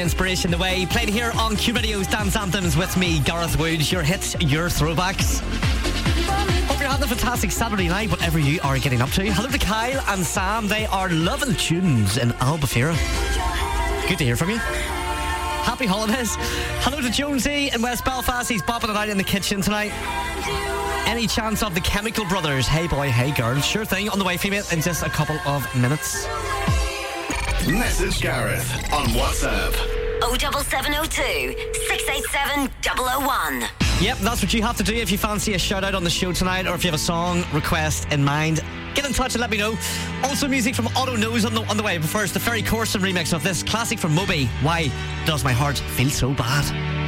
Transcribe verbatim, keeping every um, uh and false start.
Inspiration the way played here on Q Radio's Dance Anthems with me, Gareth Wood. Your hits, your throwbacks. Hope you're having a fantastic Saturday night, whatever you are getting up to. Hello to Kyle and Sam. They are loving tunes in Albufeira. Good to hear from you. Happy holidays. Hello to Jonesy in West Belfast. He's bopping it out in the kitchen tonight. Any chance of the Chemical Brothers? Hey boy, hey girl. Sure thing. On the way for you, mate, in just a couple of minutes. Message Gareth on WhatsApp. oh seven seven oh two, six eight seven, double oh one. Yep, that's what you have to do if you fancy a shout out on the show tonight, or if you have a song request in mind. Get in touch and let me know. Also, music from Otto Knows on the, on the way. But first, the Ferry Corsten remix of this classic from Moby. Why does my heart feel so bad?